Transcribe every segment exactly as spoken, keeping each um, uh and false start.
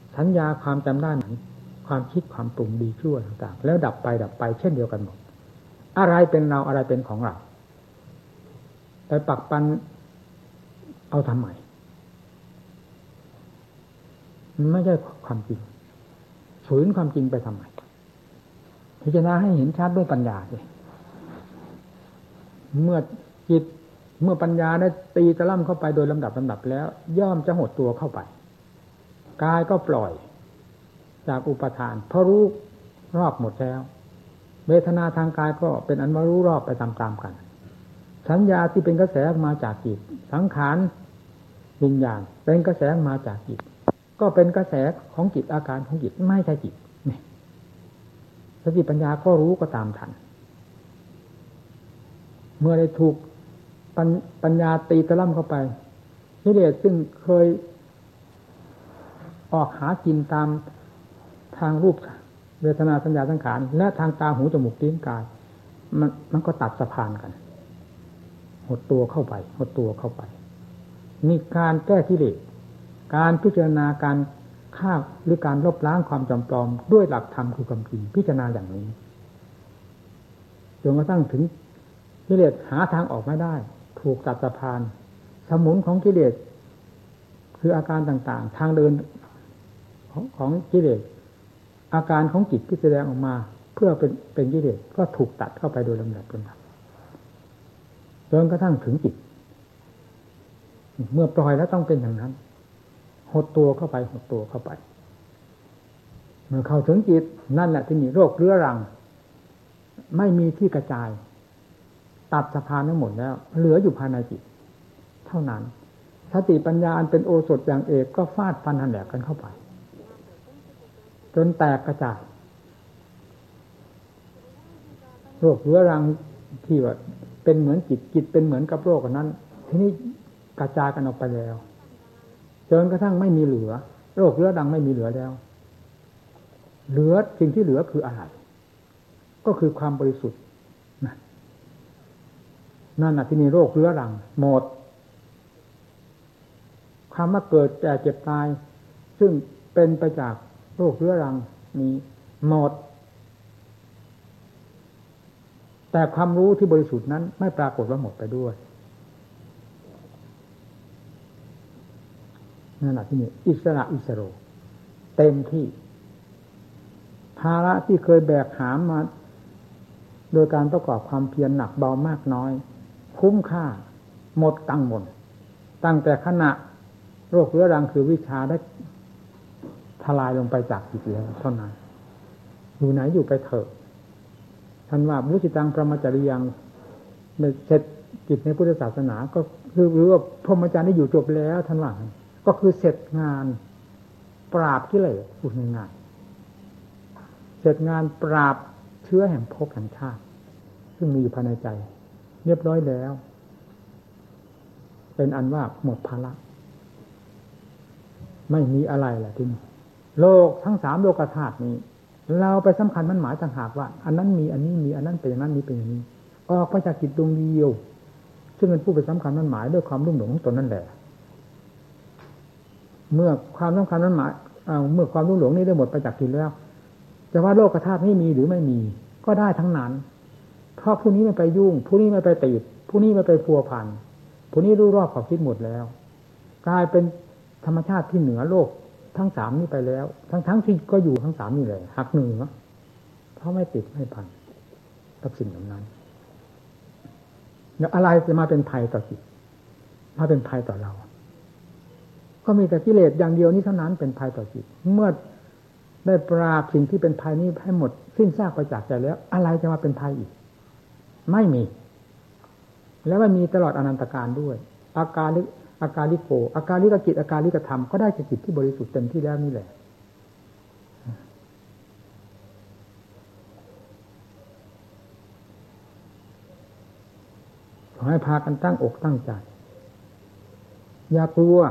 สัญญาความจำได้นั้นความคิดความปรุงดีชั่วต่างๆแล้วดับไปดับไปเช่นเดียวกันหมดอะไรเป็นเราอะไรเป็นของเราไปปักปันเอาทำไมมันไม่ใช่ความจริงฝืนความจริงไปทำไมพิจารณาให้เห็นชัดด้วยปัญญาเลยเมื่อจิตเมื่อปัญญาได้ตีตะล่ำเข้าไปโดยลำดับลำดับแล้วย่อมจะหดตัวเข้าไปกายก็ปล่อยจากอุปทานเพราะรู้รอบหมดแล้วเวทนาทางกายก็เป็นอันว่ารู้รอบไปตามๆกันสัญญาที่เป็นกระแสมาจากจิตสังขารวิญญาณเป็นกระแสมาจากจิตก็เป็นกระแสของจิตอาการของจิตไม่ใช่จิตนี่สติปัญญาก็รู้ก็ตามทันเมื่อได้ถูกปัญญาตีตะล่ำเข้าไปกิเลสซึ่งเคยออกหากินตามทางรูปเวทนาสัญญาสังขารและทางตาหูจมูกลิ้นกายมันมันก็ตัดสะพานกันหดตัวเข้าไปหดตัวเข้าไปนี่การแก้กิเลสการพิจารณาการฆ่าหรือการลบล้างความจำปลอมด้วยหลักธรรมคือความจริงพิจารณาอย่างนี้จนกระทั่งถึงกิเลสหาทางออกไม่ได้ถูกตัดสะพานสมุนของกิเลสคืออาการต่างๆทางเดินของของกิเลสอาการของจิตที่แสดงออกมาเพื่อเป็นเป็นกิเลสก็ถูกตัดเข้าไปโดยลำดับลำดับจนกระทั่งถึงจิตเมื่อปล่อยแล้วต้องเป็นอย่างนั้นหดตัวเข้าไปหดตัวเข้าไปเมื่อเข้าถึงจิตนั่นแหละที่นี่โรคเรื้อรังไม่มีที่กระจายตัดสะพานทั้งหมดแล้วเหลืออยู่ภายในจิตเท่านั้นสติปัญญาอันเป็นโอสถอย่างเอกก็ฟาดฟันหันแหลกกันเข้าไปจนแตกกระจายโรคเรื้อรังที่ว่าเป็นเหมือนจิตจิตเป็นเหมือนกับโรคนั้นทีนี้กระจายกันออกไปแล้วจนกระทั่งไม่มีเหลือโรคเรื้อรังไม่มีเหลือแล้วเหลือสิ่งที่เหลือคืออะไรก็คือความบริสุทธิ์นั่นน่ะที่นี่โรคเรื้อรังหมดความว่าเกิดแก่เจ็บตายซึ่งเป็นไปจากโรคเรื้อรังนี้หมดแต่ความรู้ที่บริสุทธิ์นั้นไม่ปรากฏว่าหมดไปด้วยนั่นแหละที่นี่อิสระอิสโรเต็มที่ภาระที่เคยแบกหามมาโดยการประกอบความเพียรหนักเบามากน้อยคุ้มค่าหมดตั้งหมดตั้งแต่ขณะโรคเรื้อรังคือวิชาได้ทลายลงไปจากจิตแล้วเท่านั้นอยู่ไหนอยู่ไปเถอะท่านว่ามุสิตังพรหมจริยังเสร็จกิจในพุทธศาสนาก็คือหรือว่าพรหมจรรย์ได้อยู่จบแล้วท่านว่าก็คือเสร็จงานปราบกิเลสพูดง่ายๆเสร็จงานปราบเชื้อแห่งภพแห่งชาติซึ่งมีอยู่ภายในใจเรียบร้อยแล้วเป็นอันว่าหมดภาระไม่มีอะไรแหละที่นี่โลกทั้งสามโลกธาตุนี้เราไปสำคัญมันหมายต่างหากว่าอันนั้นมีอันนี้มีอันนั้นเป็นอย่างนั้นนี้เป็นอย่างนี้ออกไปจากจิตดวงเดียวซึ่งเป็นผู้ไปสำคัญมันหมายด้วยความรุ่มหลงของตนนั่นแหละเมื่อความสำคัญมันหมายเมื่อความรุ่มหลงนี้ได้หมดไปจากจิตแล้วจะว่าโลกธาตุนี้มีหรือไม่มีก็ได้ทั้งนั้นเพราะผู้นี้ไม่ไปยุ่งผู้นี้ไม่ไปติดผู้นี้ไม่ไปพัวพันผู้นี้รู้รอบขอบคิดหมดแล้วกลายเป็นธรรมชาติที่เหนือโลกทั้งสามนี้ไปแล้วทั้งทั้งที่ก็อยู่ทั้งสามนี่เลยหักเหนือเพราะไม่ติดไม่พันกับสิ่งเหล่านั้นแล้วอะไรจะมาเป็นภัยต่อจิตมาเป็นภัยต่อเราก็มีแต่กิเลสอย่างเดียวนี้เท่านั้นเป็นภัยต่อจิตเมื่อได้ปราบสิ่งที่เป็นภัยนี้ให้หมดสิ้นซากไปจากใจแล้วอะไรจะมาเป็นภัยอีกไม่มีแล้วไม่มีตลอดอนันตการด้วยอาการลิอาการลิโกอาการลิกจิตอาการลิกธรรมก็ได้จากจิตที่บริสุทธิ์เต็มที่แล้วนี่แหละขอให้พากันตั้งอกตั้งใจอย่ากลัว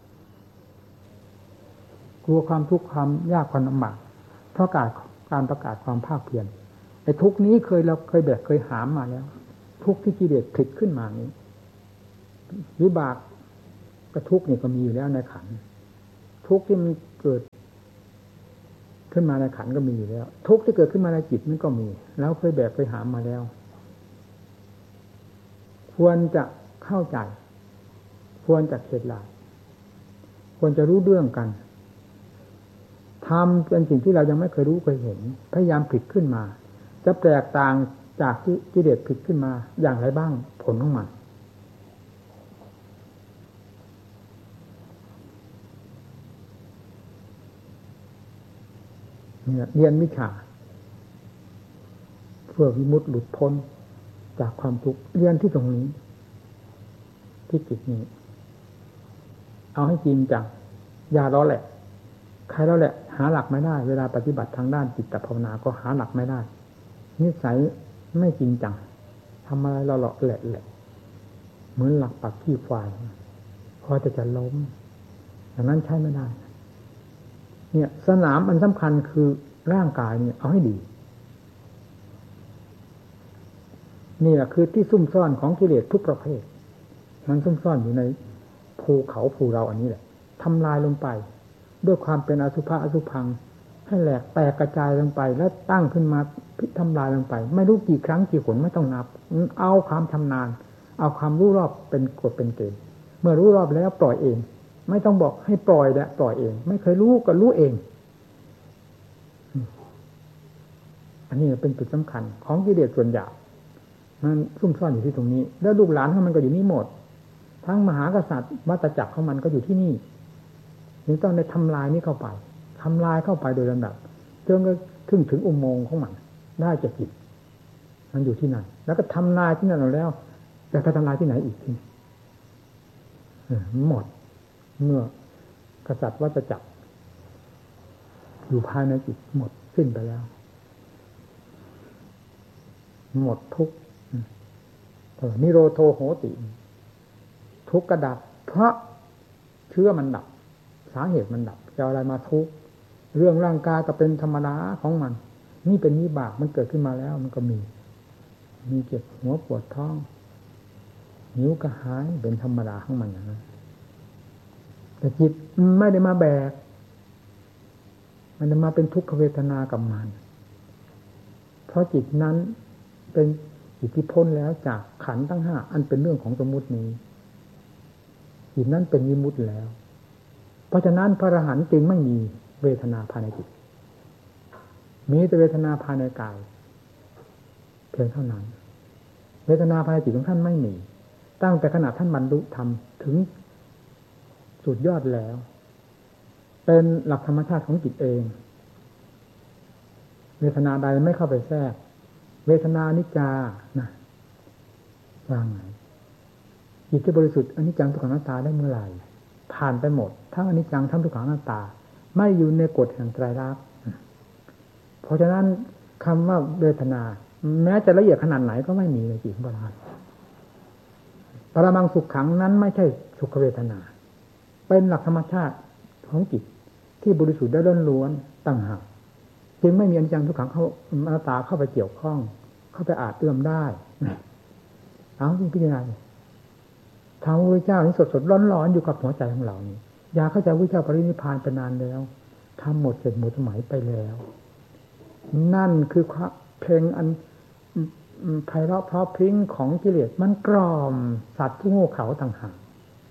กลัวความทุกข์ความยากความลำบากเพราะการการประกาศความภาคเพียรไอ้ทุกนี้เคยเราเคยแบกเคยหามมาแล้วทุกที่กิเลสผลิตขึ้นมานี้วิบากก็ทุกนี่ก็มีอยู่แล้วในขันธ์ทุกที่มันเกิดขึ้นมาในขันก็มีอยู่แล้วทุกข์ที่เกิดขึ้นมาในจิตมันก็มีแล้วเคยแบกเคยหามมาแล้วควรจะเข้าใจควรจะเข็ดหลาบควรจะรู้เรื่องกันทำเป็นสิ่งที่เรายังไม่เคยรู้เคยเห็นพยายามผิดขึ้นมาจะแตกต่างจากที่กิเลสผิดขึ้นมาอย่างไรบ้างผลของมันเนี่ยเรียนวิชาเพื่อวิมุตติหลุดพ้นจากความทุกข์เรียนที่ตรงนี้ที่จิตนี้เอาให้จริงจังอย่าล้อแหละใครล้อแหละหาหลักไม่ได้เวลาปฏิบัติทางด้านจิตภาวนาก็หาหลักไม่ได้นิสัยไม่จริงจังทำอะไรเราหลอกแหละแหละเหมือนหลักปักขี้ควายพอจะจะล้มอย่างนั้นใช้ไม่ได้เนี่ยสนามอันสำคัญคือร่างกายเนี่ยเอาให้ดีนี่แหละคือที่ซุ่มซ่อนของกิเลสทุกประเภทมันซุ่มซ่อนอยู่ในภูเขาภูเราอันนี้แหละทำลายลงไปด้วยความเป็นอสุภะอสุพังให้แหลกแตกกระจายลงไปแล้วตั้งขึ้นมาพิทำลายลงไปไม่รู้กี่ครั้งกี่หนไม่ต้องนับเอาความชำนาญเอาความรู้รอบเป็นกฎเป็นเกณฑ์เมื่อรู้รอบแล้วปล่อยเองไม่ต้องบอกให้ปล่อยแล้วปล่อยเองไม่เคยรู้ก็รู้เองอันนี้เป็นจุดสำคัญของกิเลสส่วนใหญ่มันซุ่มซ่อนอยู่ที่ตรงนี้แล้วลูกหลานของมันก็อยู่นี่หมดทั้งมหากษัตริย์วัฏจักรของมันก็อยู่ที่นี่จึงต้องได้ทำลายนี้เข้าไปทำลายเข้าไปโดยลำดับจนก็ถึงถึงอุโมงค์ของมันได้จะจิตมันอยู่ที่นั่นแล้วก็ทำลายที่นั่นแล้วจะไปทำลายที่ไหนอีกทีหมดเมื่อกษัตริย์วัฏจักรอยู่ภายในจิตหมดสิ้นไปแล้วหมดทุกข์นิโรโธโหติทุกข์กระดับเพราะเชื้อมันดับสาเหตุมันดับจะอะไรมาทุกข์เรื่องร่างกายก็เป็นธรรมดาของมันนี่เป็นวิบากมันเกิดขึ้นมาแล้วมันก็มีมีเจ็บหัวปวดท้องหิวกระหายเป็นธรรมดาของมันอย่างนั้นแต่จิตไม่ได้มาแบกมันจะมาเป็นทุกขเวทนากับมันเพราะจิตนั้นเป็นจิตที่พ้นแล้วจากขันธ์ทั้งห้าอันเป็นเรื่องของสมมุตินี้จิตนั้นเป็นวิมุตติแล้วเพราะฉะนั้นพระอรหันต์จึงไม่มีเวทนาภายในจิตมีแต่เวทนาภายในกายเพียงเท่านั้นเวทนาภายในจิตของท่านไม่มีตั้งแต่ขณะท่านบรรลุธรรมถึงสุดยอดแล้วเป็นหลักธรรมชาติของจิตเองเวทนาใดไม่เข้าไปแทรกเวทนานิจจานะวางไงจิตที่บริสุทธิ์อนิจจังทุกขังอนัตตาได้เมื่อไหร่ผ่านไปหมดทั้งอนิจจังทั้งทุกขังอนัตตาไม่อยู่ในกฎแห่งไตรลักษณ์เพราะฉะนั้นคำว่าเวทนาแม้จะละเอียดขนาดไหนก็ไม่มีในจิตของพระอรหันต์ปรมังสุขขังนั้นไม่ใช่สุขเวทนาเป็นหลักธรรมชาติของจิตที่บริสุทธิ์ได้ล้วนๆต่างหากจึงไม่มีอนิจจังทุกขังเข้าอนัตตาเข้าไปเกี่ยวข้องเข้าไปอาจเอื้อมได้เอาที่พิจารณาทางพระพุทธเจ้านี่สดๆร้อนๆอยู่กับหัวใจของเรานี่อย่าเข้าใจพระพุทธเจ้าปรินิพพานไปนานแล้วทำหมดเสร็จหมดสมัยไปแล้วนั่นคือเพลงอันไพเราะเพราะพริ้งของกิเลสมันกล่อมสัตว์ผู้โง่เขลาต่างหาก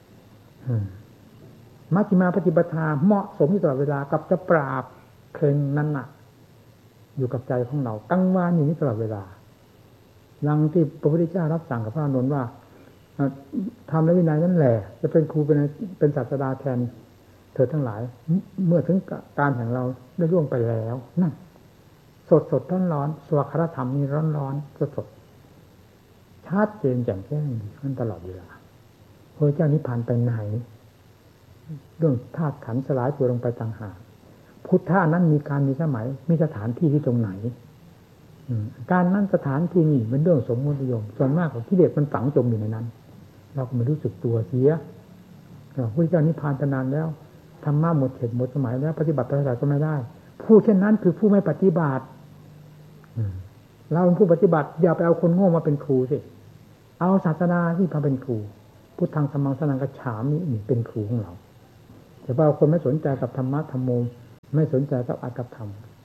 มัชฌิมาปฏิปทาเหมาะสมที่ตลอดเวลากับจะปราบเพลงนั้นน่ะอยู่กับใจของเราตั้งวานอยู่นี้ตลอดเวลาดังที่พระพุทธเจ้ารับสั่งกับพระอานนท์ว่าทำและวินัยนั่นแหละจะเป็นครูเป็นเป็นศาสดาแทนเธอทั้งหลายเมื่อถึงการแห่งเราได้ล่วงไปแล้วนั่นสดสดร้อนร้อนสวากรธรรมนี่ร้อนร้อนสดสดชัดเจนแจ่มแจ้งนั่นตลอดเวลาพระเจ้านิพพานไปไหนเรื่องธาตุขันธ์สลายตัวลงไปต่างหากพุทธะนั้นมีการมีสมัยมีสถานที่ที่ตรงไหนการนั้นสถานที่นี่เป็นเรื่องสมมตินิยมส่วนมากของกิเลสมันฝังจมอยู่ในนั้นเราก็ไม่รู้สึกตัวเสียพระพุทธเจ้านิพพานไปนานแล้วธรรมะหมดเหตุหมดสมัยแล้วปฏิบัติไปอะไรก็ไม่ได้ผู้เช่นนั้นคือผู้ไม่ปฏิบัติเราเป็นผู้ปฏิบัติอย่าไปเอาคนโง่มาเป็นครูสิเอาศาสนาที่มาเป็นครูพุทธังธัมมังสรณังคัจฉามินี่เป็นครูของเราแต่ว่าคนไม่สนใจกับธรรมะธรรมโมไม่สนใจกับอัตถธรรม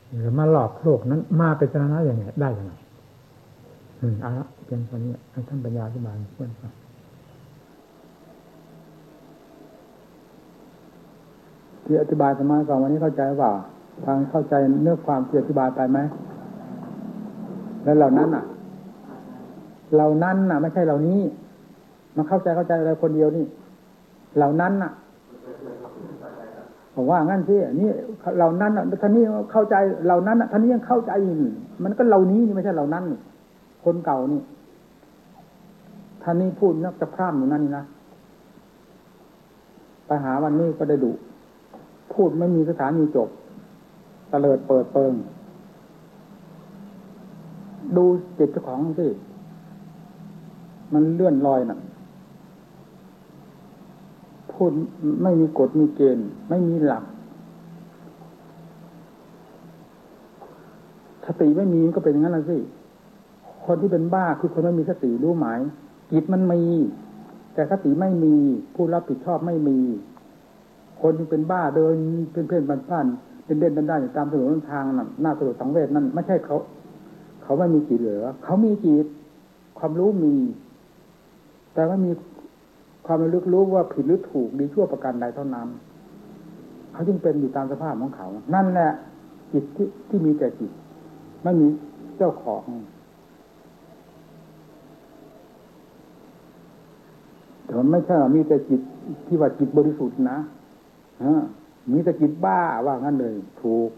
หรือมาหลอกโลกนั้นมาเป็นชนะอย่างไรได้ยังไงอืมเอาละเพียงตอนนี้ให้ท่านปัญญาอธิบายเพื่อนฟังที่อธิบายธรรมะก่อนวันนี้เข้าใจว่าทางเข้าใจเนื้อความที่อธิบายไปไหมแล้วเหล่านั้นอ่ะเหล่านั้นน่ะไม่ใช่เหล่านี้มาเข้าใจเข้าใจอะไรคนเดียวนี่เหล่านั้นน่ะผมว่างั้นที่นี่เหล่านั้นอ่ะท่านนี้เข้าใจเหล่านั้นอ่ะท่านนี้ยังเข้าใจมันก็เหล่านี้นี่ไม่ใช่เหล่านั้นคนเก่านี่ท่านนี้พูดนักจะพร่ำอยู่นั่นนี่นะไปหาวันนี้ก็ได้ดุพูดไม่มีสถานีจบตะเลิดเปิดเปิงดูจิตเจ้าของสิมันเลื่อนลอยน่ะพูดไม่มีกฎมีเกณฑ์ไม่มีหลักสติไม่มีก็เป็นอย่างนั้นน่ะสิคนที่เป็นบ้าคือคนไม่มีสติรู้หมายจิตมันมีแต่สติไม่มีผู้รับผิดชอบไม่มีคนที่เป็นบ้าเดินเป็นเพื่อนบ้านบ้านเป็นเด่นด้านๆอยู่ตามถนนทางน่ะหน้าสลดสังเวชนั่นไม่ใช่เขาเขาไม่มีจิตเหรอเขามีจิตความรู้มีแต่ว่ามีความระลึกรู้ว่าผิดหรือถูกดีชั่วประการใดเท่านั้นเขาจึงเป็นอยู่ตามสภาพของเขานั่นแหละจิตที่ที่มีแต่จิตไม่มีเจ้าของแต่มันไม่ใช่มีแต่จิตที่ว่าจิตบริสุทธิ์นะฮะมีแต่จิตบ้าว่างั้นเลยถูก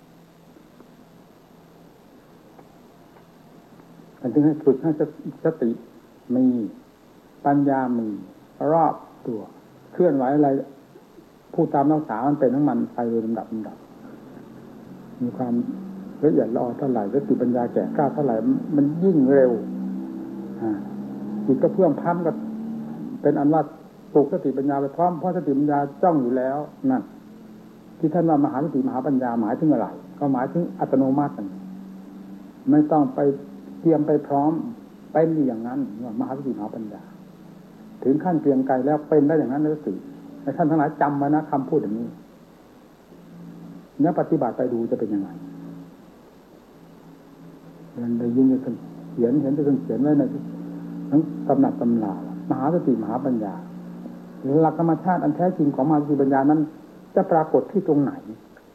อันจึงให้ฝึกให้สติมีปัญญามีรอบตัวเคลื่อนไหวอะไรผู้ตามรักษามันเป็นทั้งมันไปโดยลำดับลำดับมีความละเอียดละออเท่าไหร่สติปัญญาแก่กล้าเท่าไหร่มันยิ่งเร็วจิตก็เพื่อมพัมกับเป็นอันว่าปลูกสติปัญญาไปพร้อมเพราะสติปัญญาจ้องอยู่แล้วนั่นที่ท่านว่ามหาสติมหาปัญญาหมายถึงอะไรก็หมายถึงอัตโนมัติไม่ต้องไปเตรียมไปพร้อมเป็นอย่างนั้นมหาสติมหาปัญญาถึงขั้นเกรียงไกรแล้วเป็นได้อย่างนั้นเลยสิให้ท่านทั้งหลายจำไว้นะคำพูดอย่างนี้เนี่ยปฏิบัติไปดูจะเป็นยังไงมันได้ยินจะเขียนเห็นจะเขียนไว้ในทั้งตำหนักตำรามหาสติมหาปัญญาหลักธรรมชาติอันแท้จริงของมหาสติปัญญานั้นจะปรากฏที่ตรงไหน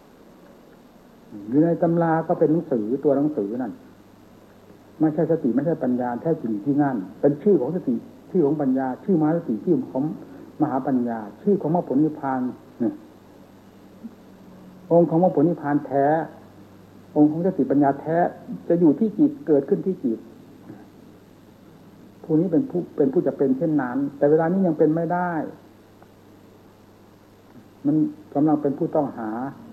อยู่ในตำราก็เป็นหนังสือตัวหนังสือนั่นไม่ใช่สติไม่ใช่ปัญญาแท้จริงที่นั่นเป็นชื่อของสติชื่อของปัญญาชื่อมหาสติชื่อของมหาปัญญาชื่อของมรรคผลนิพพานนี่องค์ของมรรคผลนิพพานแท้องค์ของสติปัญญาแท้จะอยู่ที่จิตเกิดขึ้นที่จิตผู้นี้เป็นผู้เป็นผู้จะเป็นเช่นนั้นแต่เวลานี้ยังเป็นไม่ได้มันกำลังเป็นผู้ต้องหา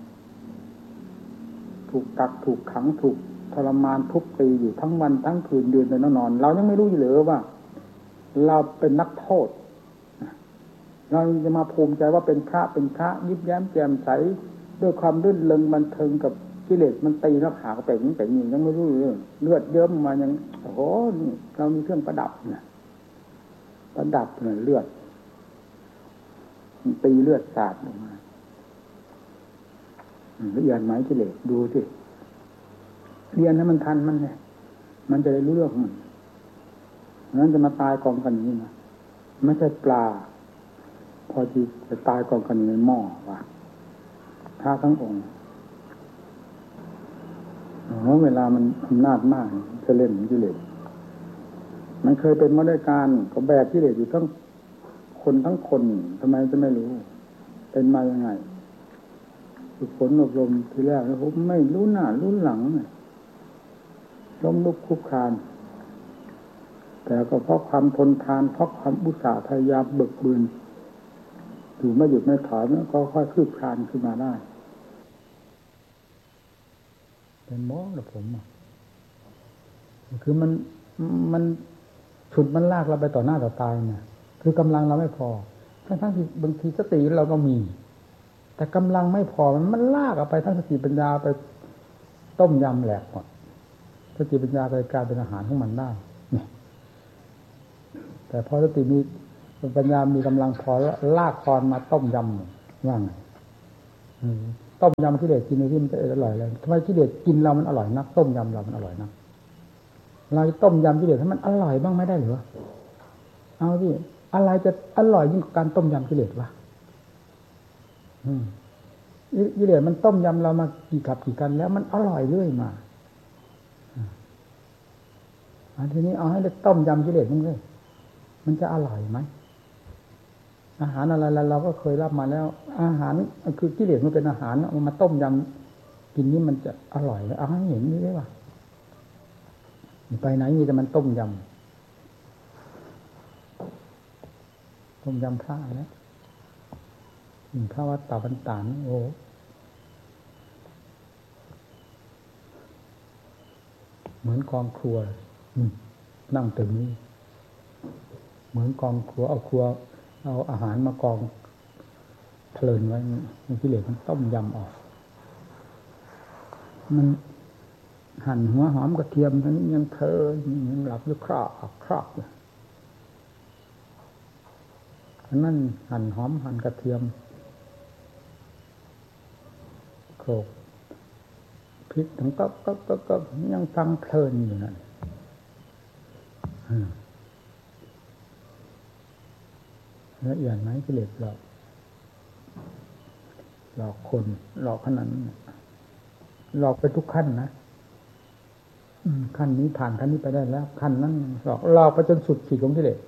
ถูกกักถูกขังถูกทรมานทุบตีอยู่ทั้งวันทั้งคืนยืนเดินนอนเรายังไม่รู้อยู่เลยว่าเราเป็นนักโทษเราจะมาภูมิใจว่าเป็นพระเป็นพระยิ้มแย้มแจ่มใสด้วยความรื่นเริงบันเทิงกับกิเลสมันตีแล้วขาเป่งเป่งยังไม่รู้เลยเลือดเยิ้มมายังโอ้โหนี่เรามีเครื่องประดับนะประดับเนี่ยเลือดตีเลือดสาดออกมาละเอียดไหมกิเลสดูสิเรียนให้มันทันมันเนี่ยมันจะได้รู้เรื่องมันนั้นจะมาตายกองกันอย่างนี้นะไม่ใช่ปลาพอที่จะตายกองกันในหม้อว่ะถ้าทั้งองค์อ๋อเวลามันอำนาจมากจะเล่นกิเลสมันเคยเป็นมาด้วยกันก็แบกกิเลสอยู่ทั้งคนทั้งคนทำไมจะไม่รู้เป็นมายังไงฝึกฝนอบรมทีแรกแล้วผมไม่รู้หน้ารู้หลังล้มลุกคลุกคลานแต่ก็เพราะความทนทานเพราะความอุตสาห์พยายามบึกบืนอยู่ไม่หยุดไม่ถอยแล้วก็ค่อยคืบคลานขึ้นมาได้เป็นหมอหรือผมอ่ะคือมันมันฉุดมันลากเราไปต่อหน้าต่อตาเนี่ยคือกำลังเราไม่พอทั้งๆที่บางทีสติเราก็มีแต่กำลังไม่พอมันมันลากเอาไปทั้งสติปัญญาไปต้มยำแหลกหมดสติปัญญาไปกลายเป็นอาหารของมันได้แต่พอสติมีปัญญามีกำลังพอแล้วลากคอนมาต้มยำว่าไงต้มยำกิเลสกินในที่มันจะอร่อยเลยทำไมกิเลสกินเรามันอร่อยนักต้มยำเรามันอร่อยนักเราต้มยำกิเลสให้มันอร่อยบ้างไม่ได้หรือเอาสิอะไรจะอร่อยยิ่งกว่าการต้มยำกิเลสวะอืมกิเลสมันต้มยำเรามากี่กับกี่กันแล้วมันอร่อยเรื่อยมาอันทีนี้เอาให้ได้ต้มยำกิเลสมันเลยมันจะอร่อยไหมอาหารอะไรเราก็เคยรับมาแล้ว อาหารคือกิเลสมันเป็นอาหารเอามาต้มยำกินนี่มันจะอร่อยเลยเอาให้เห็นนี่ได้ป่ะไปไหนมีแต่มันต้มยำต้มยำพระแล้วพระวัดตาบันตานโอ้เหมือนกองครัวนั่งเต็มนี้เหมือนกองครัวเอาครัวเอาอาหารมากองเพลินไว้มันกิเลสมันต้มยำออกมันหั่นหัวหอมกระเทียมทั้งนี้ยังเพลินยังหลับอยู่ครอบครอบนั่นหั่นหอมหั่นกระเทียมโขลกพริกทั้งก็ก็ก็ก็ยังฟังเพลินอยู่นั่นละเอียดไหมกิเลสหลอกหลอกคนหลอกขนาดนั้นหลอกไปทุกขั้นนะขั้นนี้ผ่านขั้นนี้ไปได้แล้วขั้นนั้นหลอกหลอกไปจนสุดขีดของกิเลส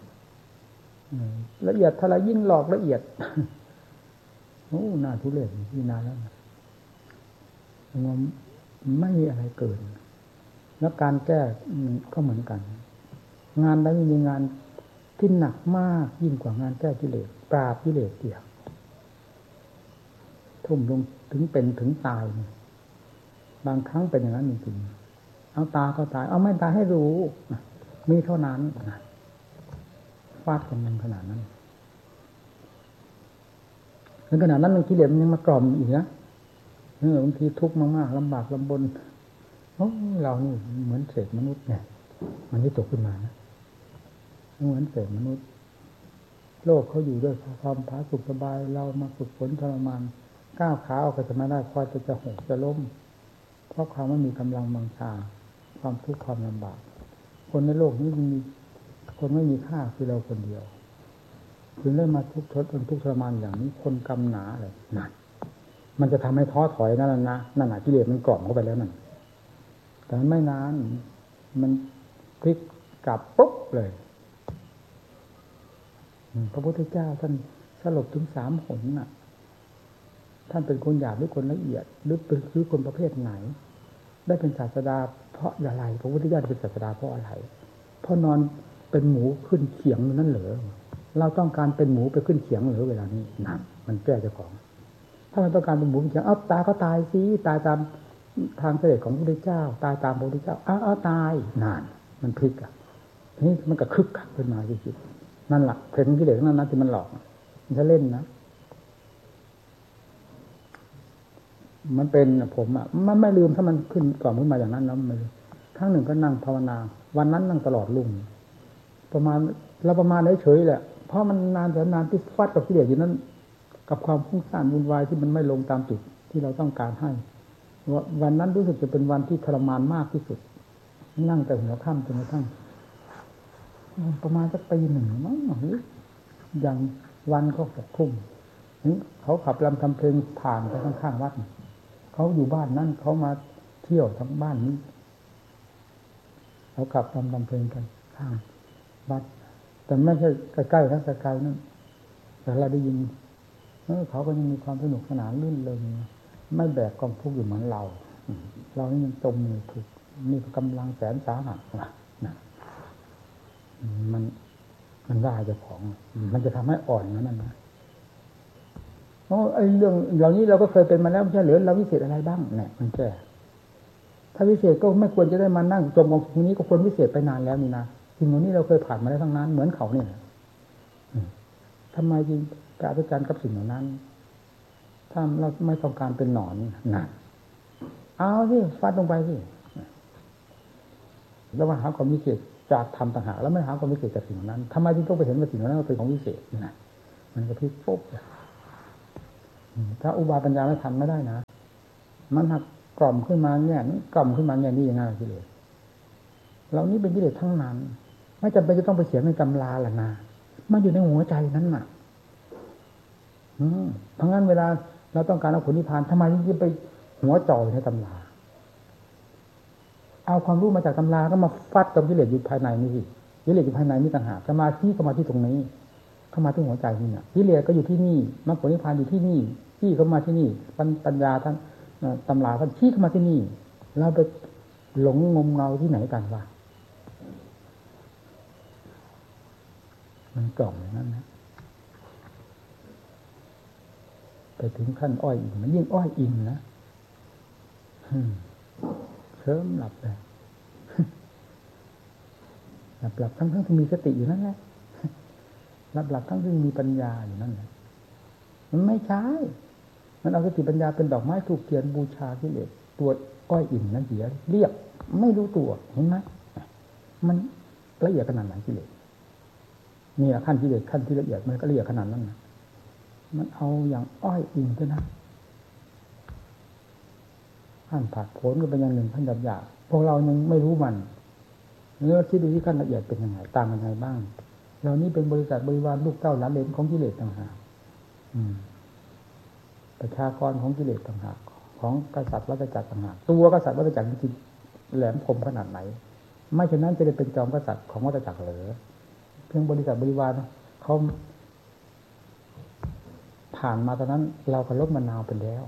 ละเอียดเท่าไรยิ่งหลอกละเอียดโอ้น่าทุเรศที่นานแล้วมันไม่มีอะไรเกินแล้วการแก้ก็เหมือนกันงานใดไม่มีงานที่หนักมากยิ่งกว่างานแก้กิเลสปราบกิเลสเดียวทุ่มลงถึงเป็นถึงตายบางครั้งเป็นอย่างนั้นจริงๆเอาตาก็ตายเอาไม่ตายให้รู้มีเท่านั้นฟาดกันมันขนาดนั้นในขนาดนั้นมันกิเลสมันยังมากล่อมอีกนะเออบางทีทุกข์มากๆลำบากลำบนโอ้เรานี่เหมือนเศษมนุษย์เนี่ยมันที่ตกขึ้นมานะเหมือนเศษมนุษย์โลกเขาอยู่ด้วยความผาสุกสบายเรามาฝึกฝนทรมานก้าวขาออกไปจะไม่ได้คอยจะจะหกจะล้มเพราะความไม่มีกำลังบังชาความทุกข์ความลำบากคนในโลกนี้มีคนไม่มีค่าคือเราคนเดียวถึงได้มาทุกข์ทนทุกข์ทรมานอย่างนี้คนกำหนาเลยนั่นมันจะทำให้ท้อถอยนั่นนะนั่นน่ะกิเลสมันกล่อมเข้าไปแล้วนั่นแต่มันไม่นานมันพลิกกลับปุ๊บเลยพระพุทธเจ้าท่านสลบถึงสามหนน่ะท่านเป็นคนหยาบหรือคนละเอียดหรือเป็นคือคนประเภทไหนได้เป็นศาสดาเพราะอะไรพระพุทธเจ้าเป็นศาสดาเพราะอะไรเพราะนอนเป็นหมูขึ้นเขียงนั่นเหรอเราต้องการเป็นหมูไปขึ้นเขียงเหรอเวลานี้นั่นมันแก้เจ้าของถ้ามันต้องการเป็นหมูขึ้นเขียงเอาตายก็ตายสิตายตามทางเสด็จของพระพุทธเจ้าตายตามพระพุทธเจ้าอ้าวอ้าวตายนานมันพลิกอ่ะนี่มันก็คึกคักขึ้นมาจริงๆนั่นแหละเพลงกิเลสนั่นนะที่มันหลอกมันจะเล่นนะมันเป็นผมอ่ะมันไม่ลืมถ้ามันขึ้นก่อนขึ้นมาอย่างนั้นแล้วไม่ลืมครั้งหนึ่งก็นั่งภาวนาวันนั้นนั่งตลอดลุ่มประมาณเราประมาณเฉยๆแหละเพราะมันนานแต่นานที่ฟาดกับกิเลสอยู่นั้นกับความฟุ้งซ่านวุ่นวายที่มันไม่ลงตามจุดที่เราต้องการให้วันนั้นรู้สึกจะเป็นวันที่ทรมานมากที่สุดนั่งแต่หัวค่ำจนกระทั่งประมาณสักปีหนึ่งมั้งอย่างวันก็หกทุ่มเขาขับลำทำเพลงผ่านไปข้างๆวัดเขาอยู่บ้านนั่นเขามาเที่ยวทั้งบ้านนี้เขาขับลำทำเพลงกันข้างวัดแต่ไม่ใช่ใกล้ๆทั้งไกลๆนั่นแต่เราได้ยินเขาก็ยังมีความสนุกสนานลื่นเริงไม่แบกกองทุกข์อยู่เหมือนเราเรานี่มันจมอยู่ถูกมีกำลังแสนสาหัสนะมันมันได้เจ้าของมันจะทำให้อ่อนนั่นนะเพราะไอ้เรื่องเหล่านี้เราก็เคยเป็นมาแล้วไม่ใช่หรือเราวิเศษอะไรบ้างเนี่ยมันแก่ถ้าวิเศษก็ไม่ควรจะได้มานั่งจมกองทุกข์นี้ก็ควรวิเศษไปนานแล้วนี่นะสิ่งเหล่านี้เราเคยผ่านมาแล้วทั้งนั้นเหมือนเขาเนี่ยทำไมจริงไปอัศจรรย์กับสิ่งเหล่านั้นถ้าเราไม่ต้องการเป็นหนอนนั่นเอาสิฟาดลงไปสิแล้วมาหาความวิเศษจากธรรมต่างหากแล้วไม่หาความวิเศษจากสิ่งนั้นทำไมจึงต้องไปเห็นว่าสิ่งนั้นเป็นของวิเศษนะมันก็พลิกปุ๊บถ้าอุบายปัญญาไม่ทันไม่ได้นะมันหักกล่อมขึ้นมาเนี่ยกล่อมขึ้นมาเนี่ยนี่ยังไงกิเลสเรานี่เป็นกิเลสทั้งนั้นไม่จำเป็นจะต้องไปเสียในตำราหรอกนะมันอยู่ในหัวใจนั้นน่ะอืมเพราะงั้นเวลาเราต้องการเอาผลนิพพานทำไมยิ่งไปหัวจ่อในตำราเอาความรู้มาจากตำราก็มาฟัดกับกิเลสอยู่ภายในนี่สิกิเลสอยู่ภายในนี่ต่างหากสมาธิก็มาที่ตรงนี้เข้ามาที่หัวใจนี่น่ะกิเลสก็อยู่ที่นี่มรรคผลนิพพานอยู่ที่นี่ที่เข้ามาที่นี่ปัญญาท่านตำราท่านชี้เข้ามาที่นี่เราไปหลงงมเงาที่ไหนกันวะมันกล่อมอย่างนั้นนะไปถึงขั้นอ้อยอิ่มมันยิ่งอ้อยอิ่มนะเชิมหลับเลยหลับหลับทั้งทั้งที่มีสติอยู่นั่นแหละหลับหลับทั้งที่มีปัญญาอยู่นั่นแหละมันไม่ใช่มันเอาสติปัญญาเป็นดอกไม้ถูกเทียนบูชากิเลสตัวอ้อยอิ่มนั่นเสียเรียบไม่รู้ตัวเห็นไหมมันละเอียดขนาดไหนกิเลสนี่ขั้นกิเลสขั้นที่ละเอียดมันก็ละเอียดขนาดนั้นนะมันเอาอย่างอ้อยอิ่มด้วยนะขั้นผัดผลก็เป็นอย่างหนึ่งขั้นหยาบหยาบพวกเรายังไม่รู้มันเนื้อที่ดูที่ขั้นละเอียดเป็นยังไงต่างกันยังไงบ้างเรานี่เป็นบริษัทบริวารลูกเต้าหลานเหลนของกิเลสต่างหากประชากรของกิเลสต่างหากของกษัตริย์วัฏจักรต่างหากตัวกษัตริย์วัฏจักรจริงแหลมคมขนาดไหนไม่เช่นนั้นจะได้เป็นจอมกษัตริย์ของวัฏจักรเหรอเพียงบริษัทบริวารเขาผ่านมาตอนนั้นเราก็ลบมะนาวไปแล้ว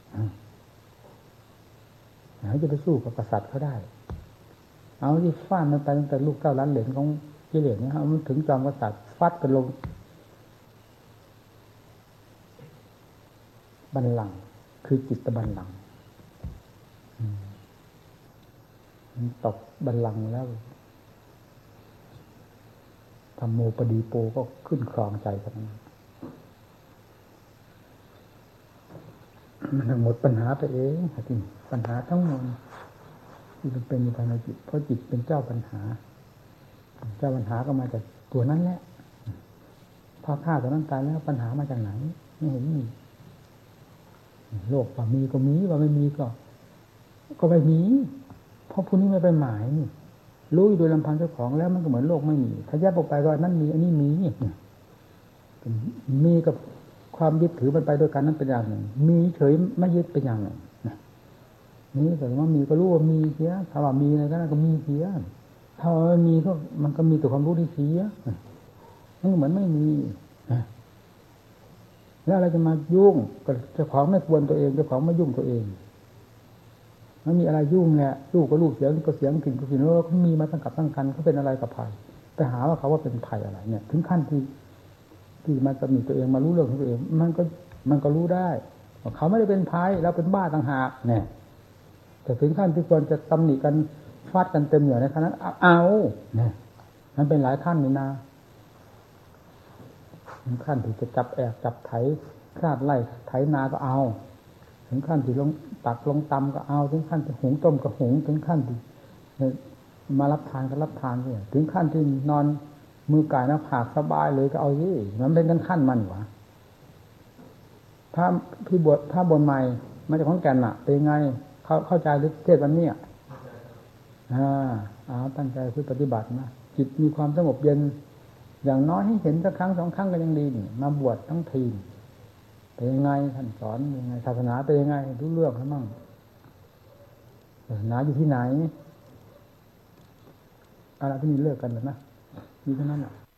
เขาจะไปสู้กับกษัตริย์เขาได้เอาที่ฟาดมันไปตั้งแต่ลูกเต้าล้านเหรียญของกิเลสเนี่ยครับมันถึงจอมกษัตริย์ฟัดกันลงบัลลังก์คือจิตบัลลังก์มันตกบัลลังก์แล้วธรรมโมปดีโปก็ขึ้นครองใจกันมันหมดปัญหาไปเองจริงปัญหาทั้งหมดที่มันเป็นอยู่ภายในจิตเพราะจิตเป็นเจ้าปัญหาเจ้าปัญหาก็มาจากตัวนั้นแหละพอฆ่าตัวนั้นตายแล้วปัญหามาจากไหนไม่เห็นมีโลกว่ามีก็มีว่าไม่มีก็ก็ไม่มีเพราะผู้นี้ไม่ไปหมายรู้อยู่โดยลำพังเจ้าของแล้วมันก็เหมือนโลกไม่มีถ้าแยกออกไปก็นั่นมีอันนี้มีมีกับความยึดถือมันไปโดยกันนั้นเป็นอย่างหนึ่งมีเฉยไม่ยึดเป็นอย่างหนึ่งนี่แต่ว่ามีก็รู้ว่ามีเสียถ้าว่ามีอะไรก็นั่นก็มีเสียถ้าว่ามีก็มันก็มีแต่ความรู้ที่เสียมันเหมือนไม่มีแล้วอะไรจะมายุ่งกับเจ้าของไม่ควรตัวเองเจ้าของไม่ยุ่งตัวเองมันมีอะไรยุ่งแหละลูกก็ลูกเสียงก็เสียงกลิ่นก็กลิ่นแล้วเขามีมาตั้งกับตั้งกันเขาเป็นอะไรกับภัยไปหาว่าเขาว่าเป็นภัยอะไรเนี่ยถึงขั้นที่ที่มันจะมีตัวเองมารู้เรื่องของตัวเองมันก็มันก็รู้ได้ว่าเขาไม่ได้เป็นภัยเราเป็นบ้าต่างหากเนี่ยแต่ถึงขั้นที่ควรจะตำหนิกันฟาดกันเต็มเหนียวในขณะนั้นเอาเนี่ยมันเป็นหลายขั้นนี่นะถึงขั้นที่จะจับแอบจับไถคาดไล่ไถนาก็เอาถึงขั้นที่ลงตักลงตำก็เอาถึงขั้นที่หุงต้มก็หุงถึงขั้นที่มารับทานก็รับทานด้วยถึงขั้นที่นอนมือกายหน้าผากสบายเลยก็เอาสิมันเป็นกันขั้นมันหวะถ้าพี่บวชถ้าบนใหม่มาจากของแก่นน่ะเป็นไงเขาเข้าใจหรือเทศวันนี้อ่าเอาตั้งใจเพื่อปฏิบัตินะจิตมีความสงบเย็นอย่างน้อยให้เห็นสักครั้งสองครั้งก็ยังดีมาบวชทั้งทีเป็นยังไงท่านสอนยังไงศาสนาเป็นยังไงรู้เรื่องแล้วมั่งศาสนาอยู่ที่ไหนอะไรที่มีเลิกกันหรือนะมีเท่านั้นแหละ